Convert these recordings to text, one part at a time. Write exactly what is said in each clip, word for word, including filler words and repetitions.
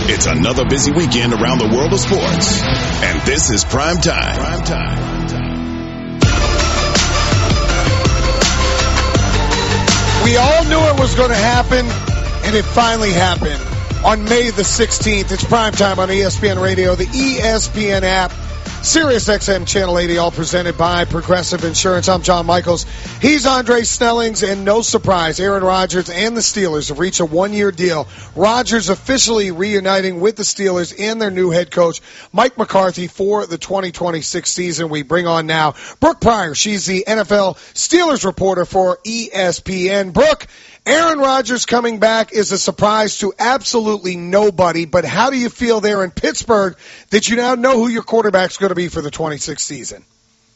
It's another busy weekend around the world of sports. And this is Prime Time. Prime Time. We all knew it was going to happen, and it finally happened. On May the sixteenth, it's Prime Time on E S P N Radio, the E S P N app, Sirius X M Channel eighty, all presented by Progressive Insurance. I'm John Michaels. He's Andre Snellings, and no surprise, Aaron Rodgers and the Steelers have reached a one-year deal. Rodgers officially reuniting with the Steelers and their new head coach, Mike McCarthy, for the twenty twenty-six season. We bring on now Brooke Pryor. She's the N F L Steelers reporter for E S P N. Brooke, Aaron Rodgers coming back is a surprise to absolutely nobody, but how do you feel there in Pittsburgh that you now know who your quarterback's going to be for the twenty-sixth season?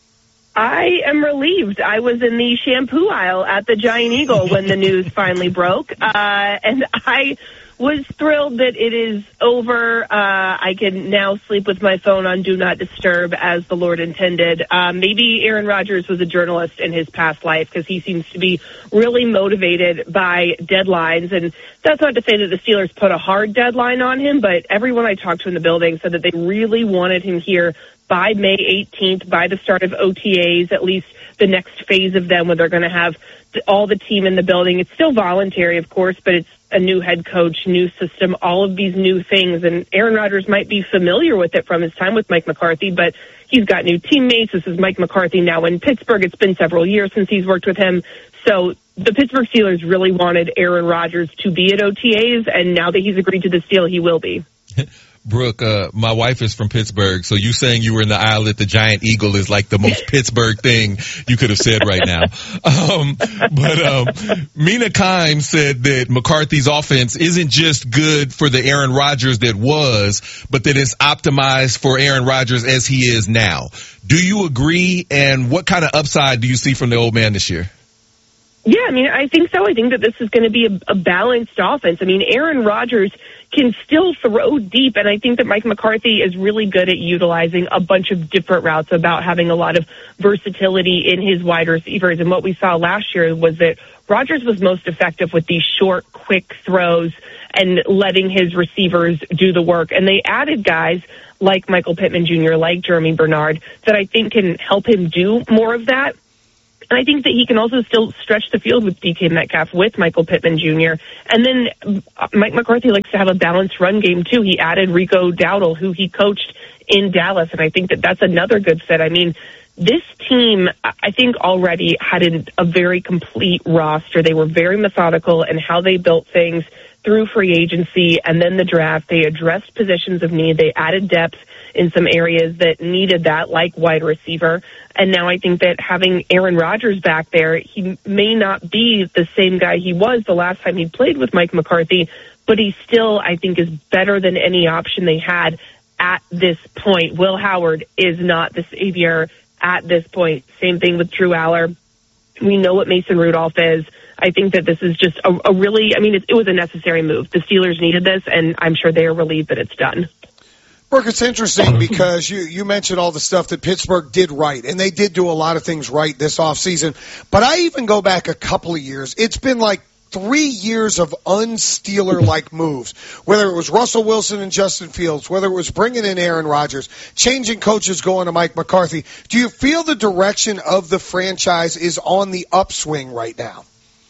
I am relieved. I was in the shampoo aisle at the Giant Eagle when the news finally broke, uh, and I was thrilled that it is over. Uh, I can now sleep with my phone on Do Not Disturb as the Lord intended. Uh, maybe Aaron Rodgers was a journalist in his past life because he seems to be really motivated by deadlines. And that's not to say that the Steelers put a hard deadline on him, but everyone I talked to in the building said that they really wanted him here by May eighteenth, by the start of O T As, at least the next phase of them, where they're going to have all the team in the building. It's still voluntary, of course, but it's a new head coach, new system, all of these new things. And Aaron Rodgers might be familiar with it from his time with Mike McCarthy, but he's got new teammates. This is Mike McCarthy now in Pittsburgh. It's been several years since he's worked with him. So the Pittsburgh Steelers really wanted Aaron Rodgers to be at O T As, and now that he's agreed to this deal, he will be. Brooke, uh, my wife is from Pittsburgh, so you saying you were in the aisle at the Giant Eagle is like the most Pittsburgh thing you could have said right now. Um, but um, Mina Kimes said that McCarthy's offense isn't just good for the Aaron Rodgers that was, but that it's optimized for Aaron Rodgers as he is now. Do you agree, and what kind of upside do you see from the old man this year? Yeah, I mean, I think so. I think that this is going to be a, a balanced offense. I mean, Aaron Rodgers can still throw deep, and I think that Mike McCarthy is really good at utilizing a bunch of different routes, about having a lot of versatility in his wide receivers. And what we saw last year was that Rodgers was most effective with these short, quick throws and letting his receivers do the work. And they added guys like Michael Pittman Junior, like Jeremy Bernard, that I think can help him do more of that. And I think that he can also still stretch the field with D K Metcalf, with Michael Pittman Junior And then Mike McCarthy likes to have a balanced run game, too. He added Rico Dowdle, who he coached in Dallas, and I think that that's another good fit. I mean, this team, I think, already had a, a very complete roster. They were very methodical in how they built things through free agency and then the draft. They addressed positions of need. They added depth in some areas that needed that, like wide receiver. And now I think that having Aaron Rodgers back there, he may not be the same guy he was the last time he played with Mike McCarthy, but he still, I think, is better than any option they had at this point. Will Howard is not the savior at this point. Same thing with Drew Aller. We know what Mason Rudolph is. I think that this is just a, a really, I mean, it, it was a necessary move. The Steelers needed this, and I'm sure they are relieved that it's done. Brooke, it's interesting because you, you mentioned all the stuff that Pittsburgh did right, and they did do a lot of things right this offseason. But I even go back a couple of years. It's been like three years of un-Steeler-like moves, whether it was Russell Wilson and Justin Fields, whether it was bringing in Aaron Rodgers, changing coaches, going to Mike McCarthy. Do you feel the direction of the franchise is on the upswing right now?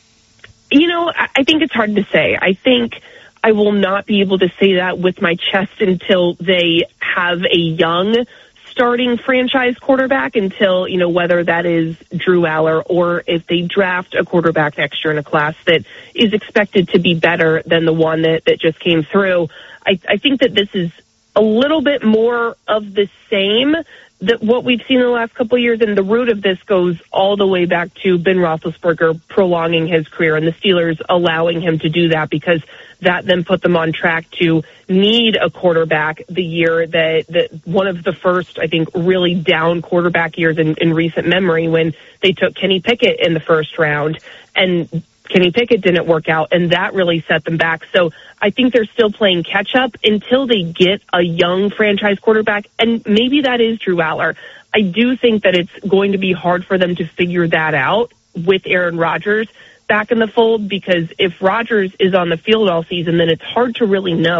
You know, I think it's hard to say. I think I will not be able to say that with my chest until they have a young starting franchise quarterback, until, you know, whether that is Drew Aller or if they draft a quarterback next year in a class that is expected to be better than the one that, that just came through. I, I think that this is a little bit more of the same that what we've seen in the last couple of years, and the root of this goes all the way back to Ben Roethlisberger prolonging his career and the Steelers allowing him to do that, because that then put them on track to need a quarterback the year that, that one of the first, I think, really down quarterback years in, in recent memory, when they took Kenny Pickett in the first round, and Kenny Pickett didn't work out, and that really set them back. So I think they're still playing catch-up until they get a young franchise quarterback, and maybe that is Drew Aller. I do think that it's going to be hard for them to figure that out with Aaron Rodgers back in the fold, because if Rodgers is on the field all season, then it's hard to really know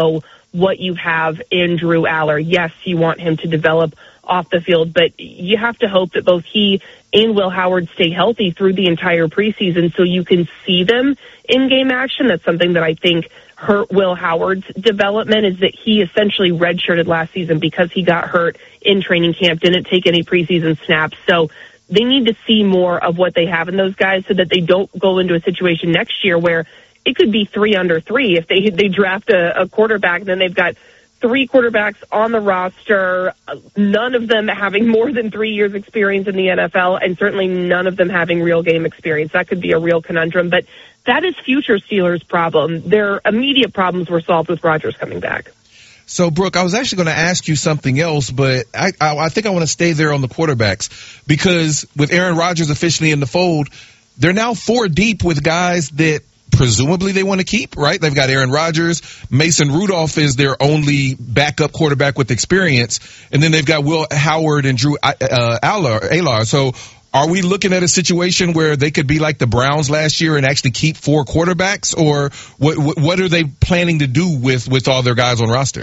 what you have in Drew Aller. Yes, you want him to develop off the field, but you have to hope that both he and Will Howard stay healthy through the entire preseason so you can see them in game action. That's something that I think hurt Will Howard's development, is that he essentially redshirted last season because he got hurt in training camp, didn't take any preseason snaps. So they need to see more of what they have in those guys so that they don't go into a situation next year where it could be three under three if they they draft a, a quarterback, and then they've got three quarterbacks on the roster, none of them having more than three years experience in the N F L, and certainly none of them having real game experience. That could be a real conundrum, but that is future Steelers' problem. Their immediate problems were solved with Rodgers coming back. So, Brooke, I was actually going to ask you something else, but I, I, I think I want to stay there on the quarterbacks, because with Aaron Rodgers officially in the fold, they're now four deep with guys that presumably they want to keep, right? They've got Aaron Rodgers. Mason Rudolph is their only backup quarterback with experience. And then they've got Will Howard and Drew uh, Aller. So are we looking at a situation where they could be like the Browns last year and actually keep four quarterbacks? Or what, what are they planning to do with, with all their guys on roster?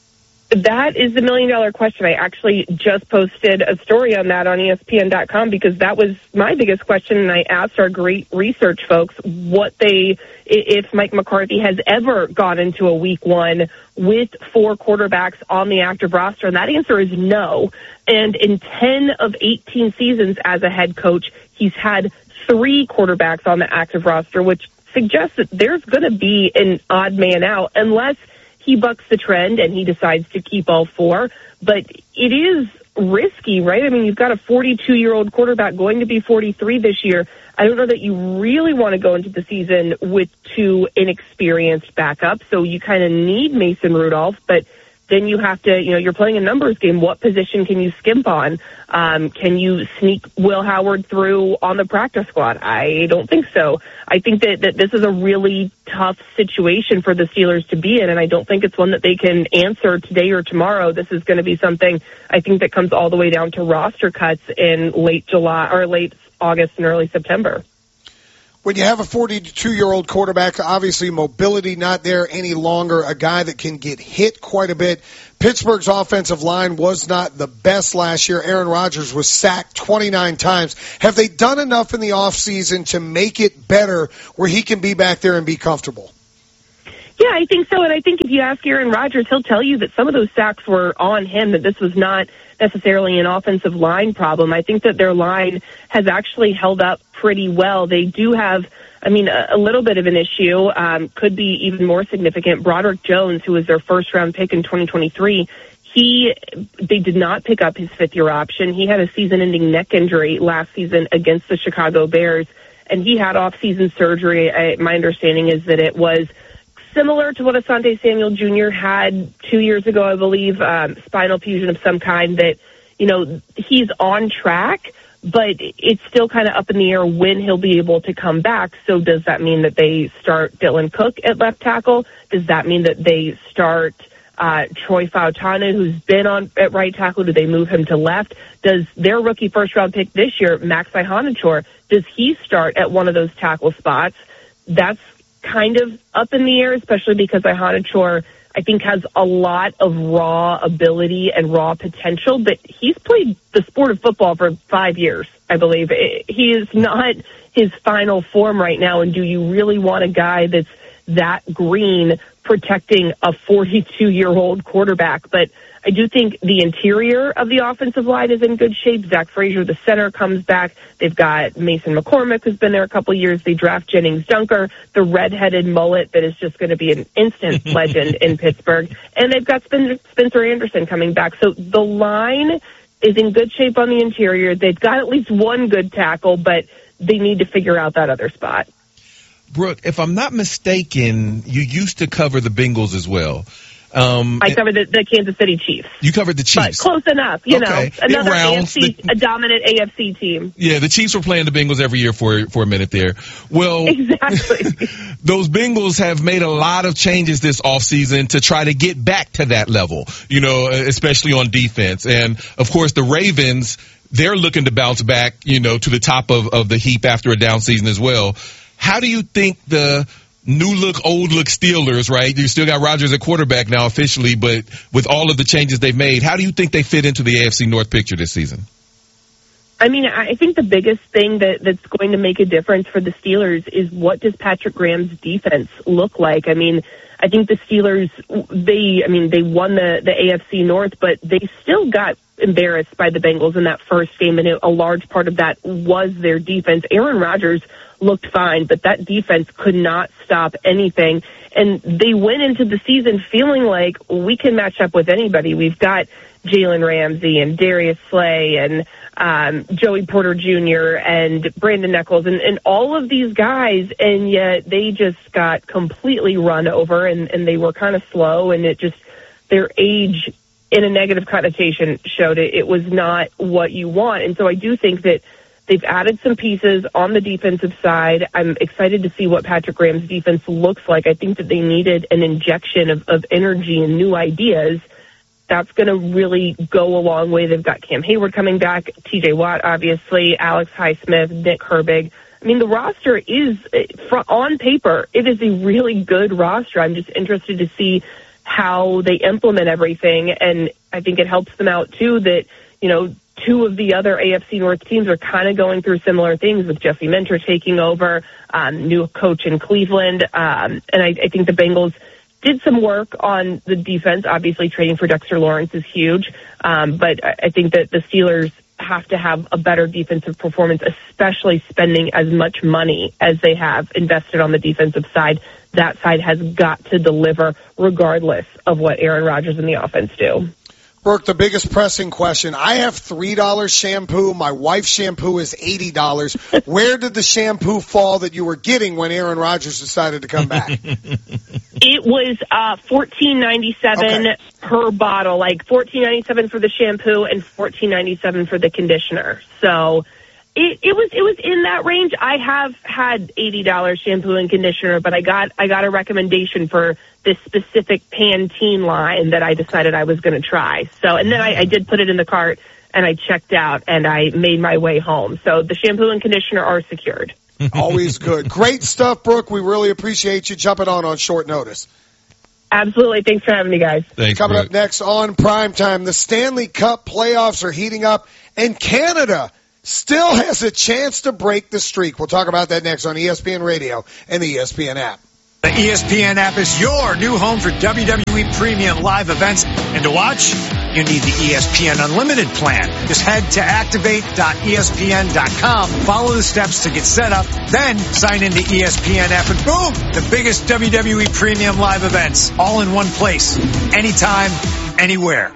That is the million dollar question. I actually just posted a story on that on E S P N dot com because that was my biggest question, and I asked our great research folks what they, if Mike McCarthy has ever gone into a week one with four quarterbacks on the active roster, and that answer is no. And in ten of eighteen seasons as a head coach, he's had three quarterbacks on the active roster, which suggests that there's going to be an odd man out unless he bucks the trend and he decides to keep all four. But it is risky, right? I mean, you've got a forty-two-year-old quarterback going to be forty-three this year. I don't know that you really want to go into the season with two inexperienced backups. So you kind of need Mason Rudolph, but then you have to, you know, you're playing a numbers game. What position can you skimp on? Um, can you sneak Will Howard through on the practice squad? I don't think so. I think that, that this is a really tough situation for the Steelers to be in, and I don't think it's one that they can answer today or tomorrow. This is going to be something I think that comes all the way down to roster cuts in late July or late August and early September. When you have a forty-two-year-old quarterback, obviously mobility not there any longer, a guy that can get hit quite a bit. Pittsburgh's offensive line was not the best last year. Aaron Rodgers was sacked twenty-nine times. Have they done enough in the offseason to make it better where he can be back there and be comfortable? Yeah, I think so. And I think if you ask Aaron Rodgers, he'll tell you that some of those sacks were on him, that this was not necessarily an offensive line problem. I think that their line has actually held up pretty well. They do have, I mean, a, a little bit of an issue, um, could be even more significant. Broderick Jones, who was their first round pick in twenty twenty-three, he, they did not pick up his fifth year option. He had a season ending neck injury last season against the Chicago Bears, and he had off season surgery. I, my understanding is that it was similar to what Asante Samuel Junior had two years ago, I believe, um, spinal fusion of some kind, that, you know, he's on track, but it's still kind of up in the air when he'll be able to come back. So does that mean that they start Dylan Cook at left tackle? Does that mean that they start uh, Troy Fautanu, who's been on at right tackle? Do they move him to left? Does their rookie first-round pick this year, Max Ihanachor, does he start at one of those tackle spots? That's kind of up in the air, especially because Ihanachor, I think, has a lot of raw ability and raw potential, but he's played the sport of football for five years, I believe. He is not his final form right now, and do you really want a guy that's that green protecting a forty-two-year-old quarterback? But I do think the interior of the offensive line is in good shape. Zach Frazier, the center, comes back. They've got Mason McCormick, who's been there a couple of years. They draft Jennings Dunker, the red-headed mullet that is just going to be an instant legend in Pittsburgh. And they've got Spencer Anderson coming back. So the line is in good shape on the interior. They've got at least one good tackle, but they need to figure out that other spot. Brooke, if I'm not mistaken, you used to cover the Bengals as well. Um, I covered the, the Kansas City Chiefs. You covered the Chiefs. But close enough, you okay. know. Another rounds, A F C, the, a dominant A F C team. Yeah, the Chiefs were playing the Bengals every year for for a minute there. Well, exactly. Those Bengals have made a lot of changes this offseason to try to get back to that level, you know, especially on defense. And, of course, the Ravens, they're looking to bounce back, you know, to the top of, of the heap after a down season as well. How do you think the new look, old look Steelers, right? You still got Rodgers at quarterback now officially, but with all of the changes they've made, how do you think they fit into the A F C North picture this season? I mean, I think the biggest thing that, that's going to make a difference for the Steelers is what does Patrick Graham's defense look like? I mean, I think the Steelers, they, I mean, they won the, the A F C North, but they still got embarrassed by the Bengals in that first game, and it, a large part of that was their defense. Aaron Rodgers looked fine, but that defense could not stop anything. And they went into the season feeling like we can match up with anybody. We've got Jalen Ramsey and Darius Slay and um, Joey Porter Junior and Brandon Nichols and, and all of these guys, and yet they just got completely run over, and, and they were kind of slow, and it just, their age in a negative connotation showed it. It was not what you want. And so I do think that they've added some pieces on the defensive side. I'm excited to see what Patrick Graham's defense looks like. I think that they needed an injection of, of energy and new ideas. That's going to really go a long way. They've got Cam Hayward coming back, T J Watt, obviously, Alex Highsmith, Nick Herbig. I mean, the roster is, on paper, it is a really good roster. I'm just interested to see how they implement everything, and I think it helps them out, too, that, you know, two of the other A F C North teams are kind of going through similar things with Jesse Minter taking over, um, new coach in Cleveland, um, and I, I think the Bengals did some work on the defense. Obviously, trading for Dexter Lawrence is huge, um, but I think that the Steelers have to have a better defensive performance, especially spending as much money as they have invested on the defensive side. That side has got to deliver regardless of what Aaron Rodgers and the offense do. Brooke, the biggest pressing question. I have three dollars shampoo. My wife's shampoo is eighty dollars. Where did the shampoo fall that you were getting when Aaron Rodgers decided to come back? It was uh, fourteen ninety-seven okay. per bottle, like fourteen ninety-seven for the shampoo and fourteen ninety-seven for the conditioner. So it, it was it was in that range. I have had eighty dollars shampoo and conditioner, but I got I got a recommendation for this specific Pantene line that I decided I was going to try. So, and then I, I did put it in the cart and I checked out and I made my way home. So the shampoo and conditioner are secured. Always good. Great stuff, Brooke. We really appreciate you jumping on on short notice. Absolutely. Thanks for having me, guys. Thanks, Coming Brooke. up next on Primetime, the Stanley Cup playoffs are heating up, and Canada still has a chance to break the streak. We'll talk about that next on E S P N Radio and the E S P N app. The E S P N app is your new home for W W E Premium live events. And to watch, you need the E S P N Unlimited plan. Just head to activate dot E S P N dot com, follow the steps to get set up, then sign into E S P N app, and boom, the biggest W W E Premium live events, all in one place, anytime, anywhere.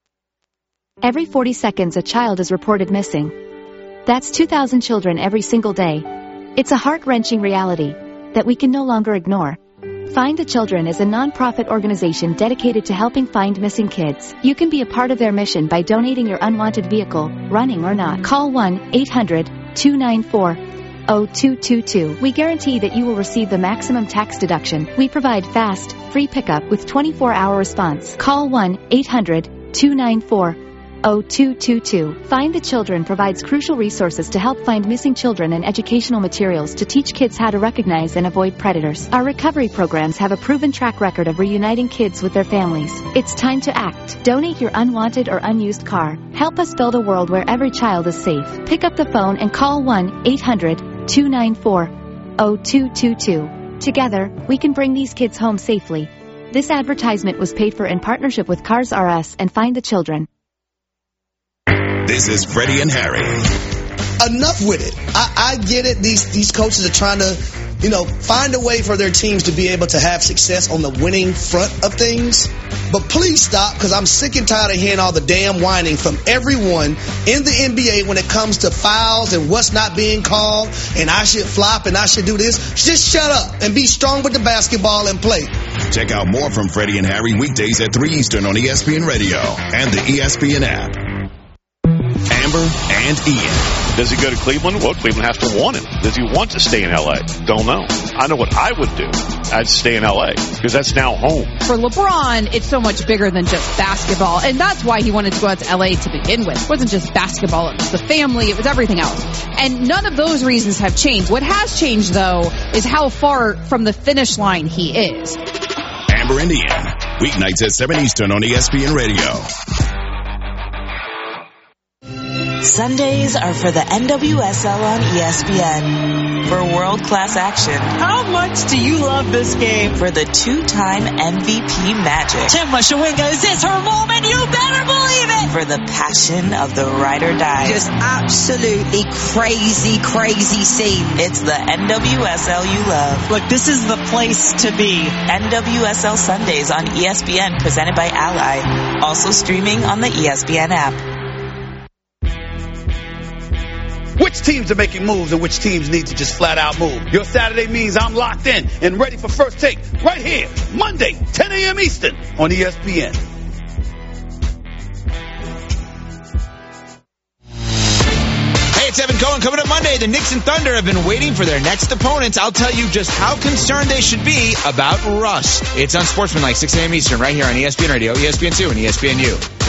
Every forty seconds, a child is reported missing. That's two thousand children every single day. It's a heart-wrenching reality that we can no longer ignore. Find the Children is a non-profit organization dedicated to helping find missing kids. You can be a part of their mission by donating your unwanted vehicle, running or not. Call one eight hundred two nine four zero two two two. We guarantee that you will receive the maximum tax deduction. We provide fast, free pickup with twenty-four hour response. Call one eight hundred two nine four zero two two two. Find the Children provides crucial resources to help find missing children and educational materials to teach kids how to recognize and avoid predators. Our recovery programs have a proven track record of reuniting kids with their families. It's time to act. Donate your unwanted or unused car. Help us build a world where every child is safe. Pick up the phone and call one eight hundred two nine four zero two two two. Together, we can bring these kids home safely. This advertisement was paid for in partnership with Cars R Us and Find the Children. This is Freddie and Harry. Enough with it. I, I get it. These these coaches are trying to, you know, find a way for their teams to be able to have success on the winning front of things. But please stop, because I'm sick and tired of hearing all the damn whining from everyone in the N B A when it comes to fouls and what's not being called, and I should flop and I should do this. Just shut up and be strong with the basketball and play. Check out more from Freddie and Harry weekdays at three Eastern on E S P N Radio and the E S P N app. Amber and Ian. Does he go to Cleveland? Well, Cleveland has to want him. Does he want to stay in L A? Don't know. I know what I would do. I'd stay in L A because that's now home. For LeBron, it's so much bigger than just basketball, and that's why he wanted to go out to L A to begin with. It wasn't just basketball, it was the family, it was everything else. And none of those reasons have changed. What has changed, though, is how far from the finish line he is. Amber Indian, weeknights at seven Eastern on E S P N Radio. Sundays are for the N W S L on E S P N. For world-class action. How much do you love this game? For the two-time M V P magic. Tim Mashawinga, is this her moment? You better believe it! For the passion of the ride or die. Just absolutely crazy, crazy scene. It's the N W S L you love. Look, this is the place to be. N W S L Sundays on E S P N, presented by Ally. Also streaming on the E S P N app. Which teams are making moves and which teams need to just flat out move? Your Saturday means I'm locked in and ready for First Take right here, Monday, ten a.m. Eastern on E S P N. Hey, it's Evan Cohen. Coming up Monday, the Knicks and Thunder have been waiting for their next opponents. I'll tell you just how concerned they should be about Russ. It's on Sportsmanlike, six a.m. Eastern, right here on E S P N Radio, E S P N two, and E S P N U.